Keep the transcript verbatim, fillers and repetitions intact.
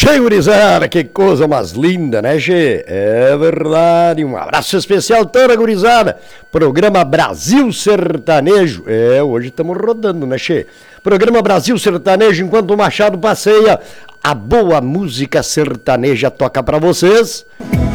Tchê, gurizada, que coisa mais linda, né, Tchê? É verdade, um abraço especial toda a gurizada. Programa Brasil Sertanejo. É, hoje estamos rodando, né, Tchê? Programa Brasil Sertanejo, enquanto o Machado passeia, a boa música sertaneja toca pra vocês.